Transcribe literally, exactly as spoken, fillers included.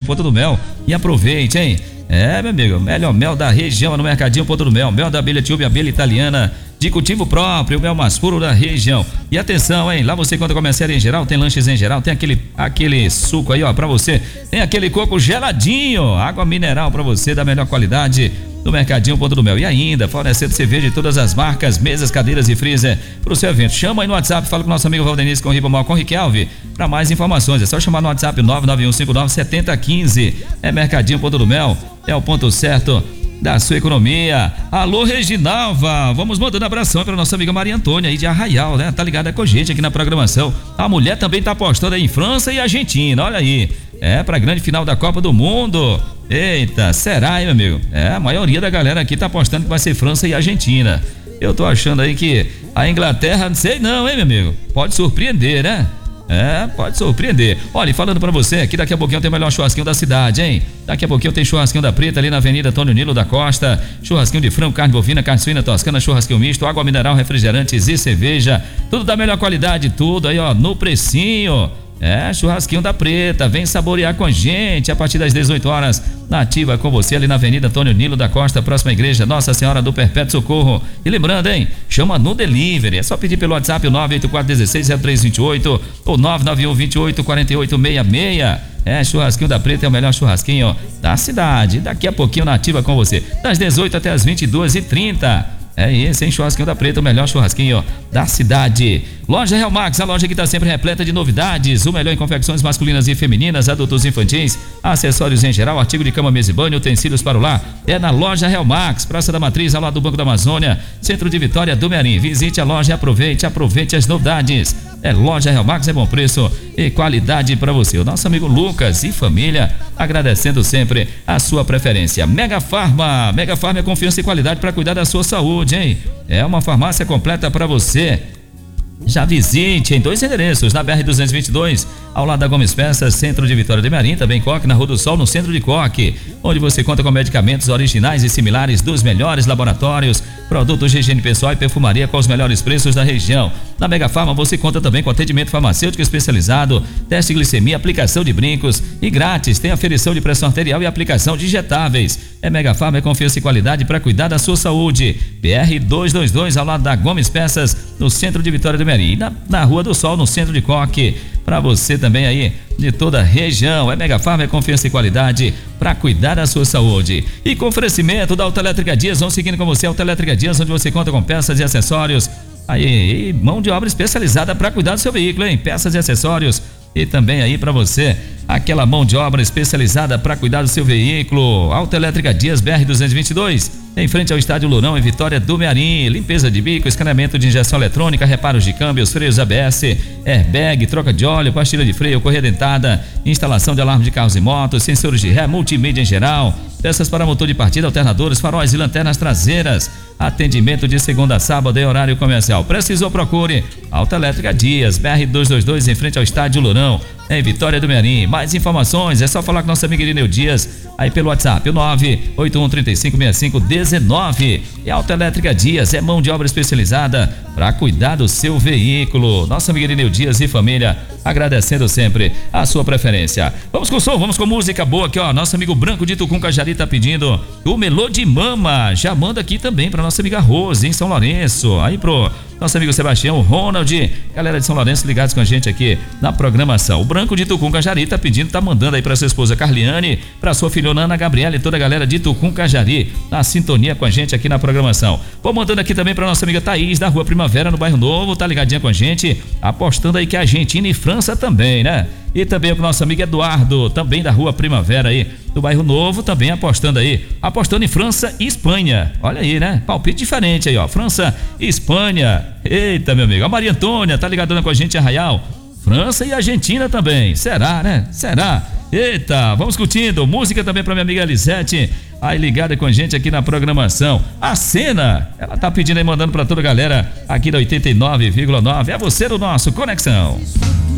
Ponta do Mel e aproveite, hein? É, meu amigo, melhor mel da região no Mercadinho Ponta do Mel, mel da abelha Tiúbe, abelha italiana, de cultivo próprio, o mel mais puro da região. E atenção, hein, lá você conta com a mercearia em geral, tem lanches em geral, tem aquele, aquele suco aí, ó, pra você, tem aquele coco geladinho, água mineral pra você da melhor qualidade do Mercadinho Ponta do Mel. E ainda, fornecendo cerveja de todas as marcas, mesas, cadeiras e freezer pro seu evento. Chama aí no WhatsApp, fala com o nosso amigo Valdenice, com o Ribamar, com o Riquelme, para mais informações. É só chamar no WhatsApp nove nove um cinco nove sete zero um cinco. É Mercadinho Ponta do Mel, é o ponto certo da sua economia. Alô, Reginalva, vamos mandando abração para nossa amiga Maria Antônia aí de Arraial, né? Tá ligada com a gente aqui na programação. A mulher também tá apostando aí em França e Argentina, olha aí. É pra grande final da Copa do Mundo. Eita, será, hein, meu amigo? É, a maioria da galera aqui tá apostando que vai ser França e Argentina. Eu tô achando aí que a Inglaterra, não sei não, hein, meu amigo? Pode surpreender, né? É, pode surpreender. Olha, e falando pra você, aqui daqui a pouquinho tem o melhor churrasquinho da cidade, hein? Daqui a pouquinho tem churrasquinho da Preta ali na Avenida Antônio Nilo da Costa. Churrasquinho de frango, carne bovina, carne suína toscana, churrasquinho misto, água mineral, refrigerantes e cerveja. Tudo da melhor qualidade, tudo aí, ó, no precinho. É, churrasquinho da Preta, vem saborear com a gente a partir das dezoito horas, nativa com você ali na Avenida Antônio Nilo da Costa, próxima igreja Nossa Senhora do Perpétuo Socorro. E lembrando, hein, chama no delivery, é só pedir pelo WhatsApp o nove oito quatro um seis zero três dois oito ou nove nove um dois oito quatro oito seis seis. É, churrasquinho da Preta é o melhor churrasquinho da cidade, daqui a pouquinho nativa com você, das dezoito até as vinte e duas e trinta. É esse, hein? Churrasquinho da Preta, o melhor churrasquinho da cidade. Loja Real Max, a loja que está sempre repleta de novidades. O melhor em confecções masculinas e femininas, adultos e infantis, acessórios em geral, artigo de cama, mesa e banho, utensílios para o lar. É na Loja Real Max, Praça da Matriz, ao lado do Banco da Amazônia, Centro de Vitória do Mearim. Visite a loja e aproveite, aproveite as novidades. É Loja Real Max, é bom preço e qualidade para você. O nosso amigo Lucas e família, agradecendo sempre a sua preferência. Mega Farma, Mega Farma é confiança e qualidade para cuidar da sua saúde, hein? É uma farmácia completa para você. Já visite em dois endereços, na B R duzentos e vinte e dois, ao lado da Gomes Peças, Centro de Vitória de Mearim, também Coque, na Rua do Sol, no centro de Coque, onde você conta com medicamentos originais e similares dos melhores laboratórios, produtos de higiene pessoal e perfumaria com os melhores preços da região. Na Mega Farma você conta também com atendimento farmacêutico especializado, teste de glicemia, aplicação de brincos e grátis, tem aferição de pressão arterial e aplicação de injetáveis. É Mega Farma, é confiança e qualidade para cuidar da sua saúde. B R duzentos e vinte e dois, ao lado da Gomes Peças, no centro de Vitória do Mearim, na, na Rua do Sol, no centro de Coque. Para você também aí de toda a região, é Mega Farma, é confiança e qualidade para cuidar da sua saúde. E com oferecimento da Autoelétrica Dias, vamos seguindo com você, Autoelétrica Dias, onde você conta com peças e acessórios, aí, mão de obra especializada para cuidar do seu veículo, hein? Peças e acessórios. E também aí para você, aquela mão de obra especializada para cuidar do seu veículo. Autoelétrica Dias, B R duzentos e vinte e dois, em frente ao Estádio Lourão, em Vitória do Mearim. Limpeza de bico, escaneamento de injeção eletrônica, reparos de câmbios, freios A B S, airbag, troca de óleo, pastilha de freio, correia dentada, instalação de alarme de carros e motos, sensores de ré, multimídia em geral, peças para motor de partida, alternadores, faróis e lanternas traseiras. Atendimento de segunda a sábado em horário comercial. Precisou, procure Autoelétrica Dias, B R duzentos e vinte e dois, em frente ao Estádio Lourão, em Vitória do Mearim. Mais informações é só falar com nosso amigo Irineu Dias aí pelo WhatsApp, o nove oito um três cinco seis cinco um nove. E Autoelétrica Dias é mão de obra especializada para cuidar do seu veículo. Nosso amigo Irineu Dias e família, agradecendo sempre a sua preferência. Vamos com som, vamos com música boa aqui, ó. Nosso amigo Branco de Tucum Cajari tá pedindo o Melô de Mama. Já manda aqui também para nossa amiga Rose em São Lourenço. Aí pro nosso amigo Sebastião, Ronald, galera de São Lourenço ligados com a gente aqui na programação. O Branco de Tucum Cajari tá pedindo, tá mandando aí para sua esposa Carliane, para sua filhona Ana Gabriela e toda a galera de Tucum Cajari na sintonia com a gente aqui na programação. Vou mandando aqui também para nossa amiga Thaís da Rua Primavera no Bairro Novo, tá ligadinha com a gente, apostando aí que a Argentina e França também, né? E também o nosso amigo Eduardo, também da Rua Primavera aí, do Bairro Novo, também apostando aí, apostando em França e Espanha. Olha aí, né? Palpite diferente aí, ó. França e Espanha. Eita, meu amigo. A Maria Antônia tá ligadona com a gente em Arraial. França e Argentina também. Será, né? Será? Eita, vamos curtindo. Música também pra minha amiga Elisete, aí ligada com a gente aqui na programação. A Cena, ela tá pedindo aí, mandando pra toda a galera aqui da oitenta e nove vírgula nove. É você do nosso Conexão.